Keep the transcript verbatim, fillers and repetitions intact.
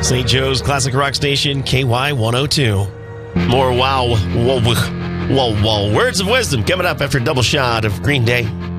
Saint Joe's Classic Rock Station, K Y one oh two. More wow, whoa, whoa, whoa, whoa. Words of wisdom coming up after a double shot of Green Day.